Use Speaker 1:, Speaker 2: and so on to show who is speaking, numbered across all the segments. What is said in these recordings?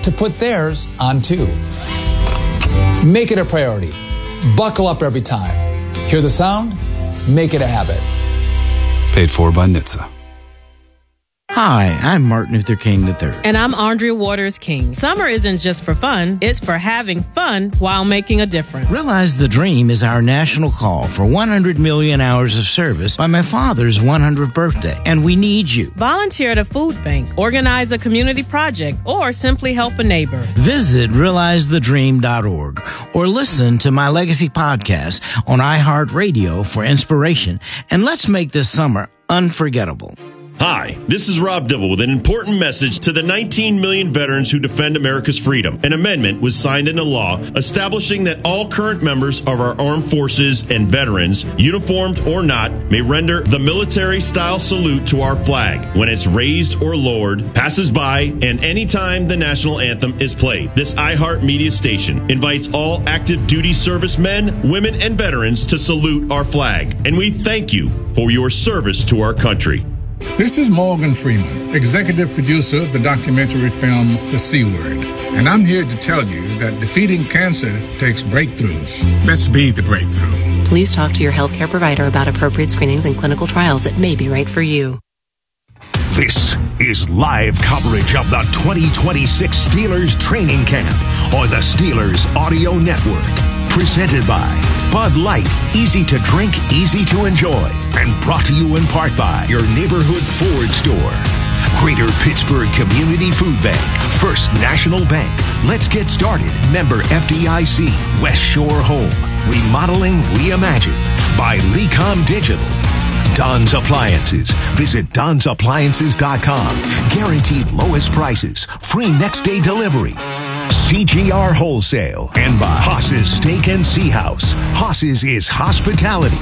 Speaker 1: to put theirs on too. Make it a priority. Buckle up every time. Hear the sound? Make it a habit.
Speaker 2: Paid for by NHTSA.
Speaker 3: Hi, I'm Martin Luther King III.
Speaker 4: And I'm Andrea Waters King. Summer isn't just for fun, it's for having fun while making a difference.
Speaker 3: Realize the Dream is our national call for 100 million hours of service by my father's 100th birthday, and we need you.
Speaker 4: Volunteer at a food bank, organize a community project, or simply help a neighbor.
Speaker 3: Visit realizethedream.org or listen to my Legacy podcast on iHeartRadio for inspiration, and let's make this summer unforgettable.
Speaker 5: Hi, this is Rob Dibble with an important message to the 19 million veterans who defend America's freedom. An amendment was signed into law establishing that all current members of our armed forces and veterans, uniformed or not, may render the military-style salute to our flag when it's raised or lowered, passes by, and anytime the national anthem is played. This iHeart Media station invites all active duty servicemen, women, and veterans to salute our flag. And we thank you for your service to our country.
Speaker 6: This is Morgan Freeman, executive producer of the documentary film The C Word. And I'm here to tell you that defeating cancer takes breakthroughs. Let's be the breakthrough.
Speaker 7: Please talk to your healthcare provider about appropriate screenings and clinical trials that may be right for you.
Speaker 8: This is live coverage of the 2026 Steelers training camp on the Steelers Audio Network. Presented by Bud Light, easy to drink, easy to enjoy. And brought to you in part by your neighborhood Ford store. Greater Pittsburgh Community Food Bank, First National Bank. Let's get started. Member FDIC, West Shore Home. Remodeling Reimagined by Lecom Digital. Don's Appliances. Visit Don'sAppliances.com. Guaranteed lowest prices. Free next day delivery. CGR Wholesale. And by Haas's Steak and Sea House. Haas's is hospitality.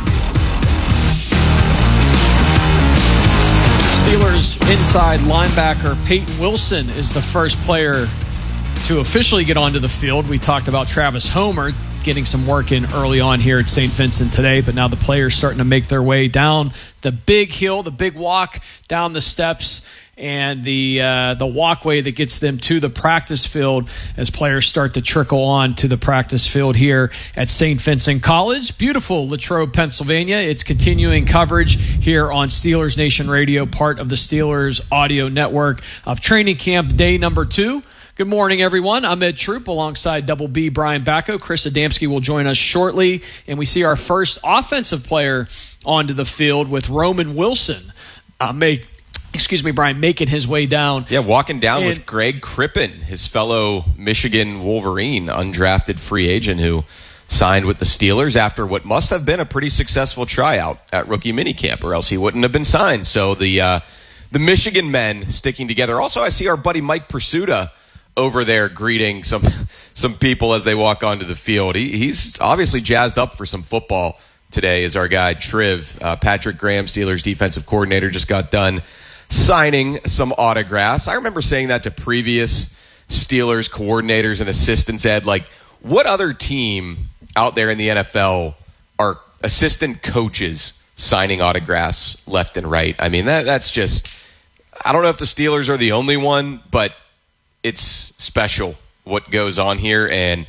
Speaker 9: Steelers inside linebacker Peyton Wilson is the first player to officially get onto the field. We talked about Travis Homer getting some work in early on here at St. Vincent today, but now the players starting to make their way down the big hill, the big walk down the steps, and the walkway that gets them to the practice field as players start to trickle on to the practice field here at St. Vincent College. Beautiful Latrobe, Pennsylvania. It's continuing coverage here on Steelers Nation Radio, part of the Steelers Audio Network of training camp day number 2. Good morning, everyone. I'm Ed Troop alongside Double B Brian Bacco. Chris Adamski will join us shortly, and we see our first offensive player onto the field with Roman Wilson Brian, making his way down.
Speaker 10: Yeah, walking down with Greg Crippen, his fellow Michigan Wolverine, undrafted free agent who signed with the Steelers after what must have been a pretty successful tryout at rookie minicamp, or else he wouldn't have been signed. So the Michigan men sticking together. Also, I see our buddy Mike Pursuta over there greeting some people as they walk onto the field. He's obviously jazzed up for some football today. Is our guy Triv. Patrick Graham, Steelers defensive coordinator, just got done signing some autographs. I remember saying that to previous Steelers coordinators and assistants, Ed, like, what other team out there in the NFL are assistant coaches signing autographs left and right? I mean, that's just, I don't know if the Steelers are the only one, but it's special what goes on here, and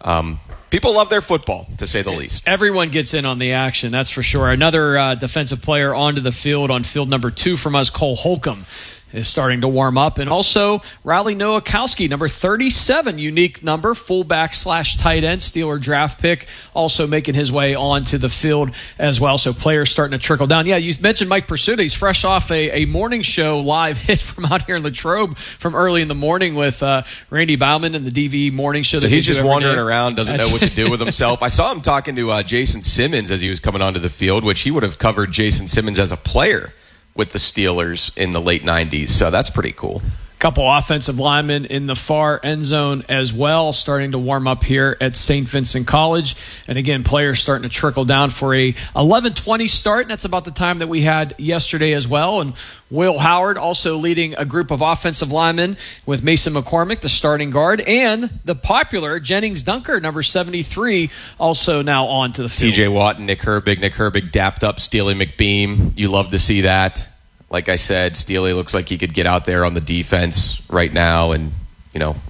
Speaker 10: people love their football, to say the least. Everyone gets in on the action, that's for sure. Another defensive player onto the field on field number 2 from us, Cole Holcomb, is starting to warm up. And also Riley Nowakowski, number 37, unique number, fullback/tight end, Steeler draft pick, also making his way onto the field as well. So players starting to trickle down. Yeah, you mentioned Mike Pursuta. He's fresh off a morning show live hit from out here in Latrobe from early in the morning with Randy Bauman and the DVE morning show. So he's just wandering around, doesn't know what to do with himself. I saw him talking to Jason Simmons as he was coming onto the field, which he would have covered Jason Simmons as a player with the Steelers in the late 90s. So that's pretty cool. Couple offensive linemen in the far end zone as well, starting to warm up here at St. Vincent College. And again, players starting to trickle down for a 11:20 start. And that's about the time that we had yesterday as well. And Will Howard also leading a group of offensive linemen with Mason McCormick, the starting guard, and the popular Jennings Dunker, number 73, also now on to the field. TJ Watt and Nick Herbig. Nick Herbig dapped up Steely McBeam. You love to see that. Like I said, Steely looks like he could get out there on the defense right now and,